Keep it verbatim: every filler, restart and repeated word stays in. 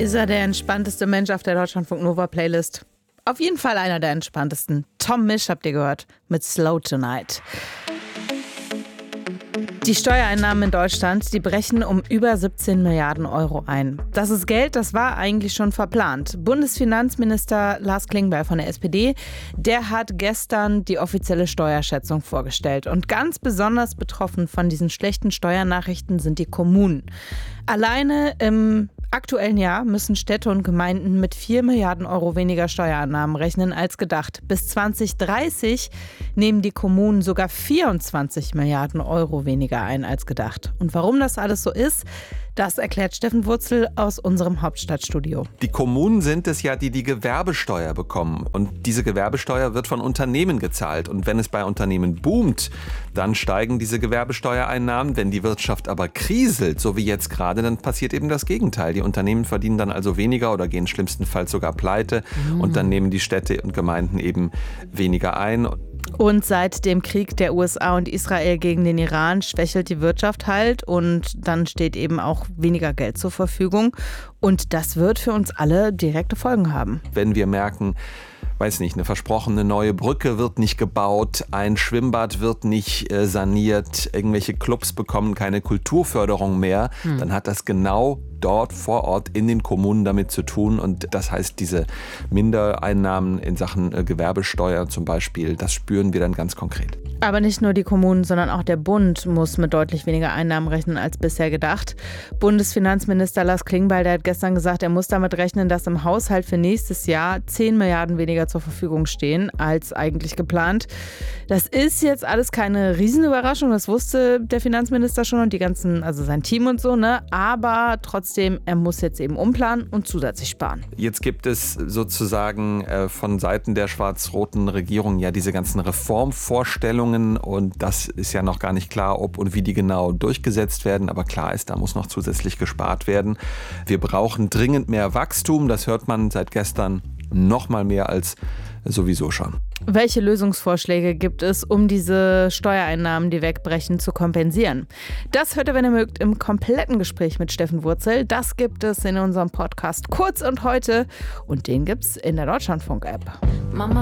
Ist er der entspannteste Mensch auf der Deutschlandfunk Nova Playlist? Auf jeden Fall einer der entspanntesten. Tom Misch habt ihr gehört mit Slow Tonight. Die Steuereinnahmen in Deutschland, die brechen um über siebzehn Milliarden Euro ein. Das ist Geld, das war eigentlich schon verplant. Bundesfinanzminister Lars Klingbeil von der S P D, der hat gestern die offizielle Steuerschätzung vorgestellt. Und ganz besonders betroffen von diesen schlechten Steuernachrichten sind die Kommunen. Alleine im aktuellen Jahr müssen Städte und Gemeinden mit vier Milliarden Euro weniger Steuereinnahmen rechnen als gedacht. Bis zwanzig dreißig nehmen die Kommunen sogar vierundzwanzig Milliarden Euro weniger ein als gedacht. Und warum das alles so ist, das erklärt Steffen Wurzel aus unserem Hauptstadtstudio. Die Kommunen sind es ja, die die Gewerbesteuer bekommen. Und diese Gewerbesteuer wird von Unternehmen gezahlt. Und wenn es bei Unternehmen boomt, dann steigen diese Gewerbesteuereinnahmen. Wenn die Wirtschaft aber kriselt, so wie jetzt gerade, dann passiert eben das Gegenteil. Die Unternehmen verdienen dann also weniger oder gehen schlimmstenfalls sogar pleite. Mhm. Und dann nehmen die Städte und Gemeinden eben weniger ein. Und seit dem Krieg der U S A und Israel gegen den Iran schwächelt die Wirtschaft halt und dann steht eben auch weniger Geld zur Verfügung. Und das wird für uns alle direkte Folgen haben. Wenn wir merken, weiß nicht, eine versprochene neue Brücke wird nicht gebaut, ein Schwimmbad wird nicht äh, saniert, irgendwelche Clubs bekommen keine Kulturförderung mehr, hm. dann hat das genau dort vor Ort in den Kommunen damit zu tun. Und das heißt, diese Mindereinnahmen in Sachen äh, Gewerbesteuer zum Beispiel, das spüren wir dann ganz konkret. Aber nicht nur die Kommunen, sondern auch der Bund muss mit deutlich weniger Einnahmen rechnen als bisher gedacht. Bundesfinanzminister Lars Klingbeil, der hat gestern gesagt, er muss damit rechnen, dass im Haushalt für nächstes Jahr zehn Milliarden weniger zur Verfügung stehen als eigentlich geplant. Das ist jetzt alles keine Riesenüberraschung, das wusste der Finanzminister schon und die ganzen, also sein Team und so, ne? Aber trotzdem, er muss jetzt eben umplanen und zusätzlich sparen. Jetzt gibt es sozusagen äh, von Seiten der schwarz-roten Regierung ja diese ganzen Reformvorstellungen und das ist ja noch gar nicht klar, ob und wie die genau durchgesetzt werden, aber klar ist, da muss noch zusätzlich gespart werden. Wir brauchen dringend mehr Wachstum, das hört man seit gestern noch mal mehr als sowieso schon. Welche Lösungsvorschläge gibt es, um diese Steuereinnahmen, die wegbrechen, zu kompensieren? Das hört ihr, wenn ihr mögt, im kompletten Gespräch mit Steffen Wurzel. Das gibt es in unserem Podcast Kurz und Heute und den gibt's in der Deutschlandfunk-App. Mama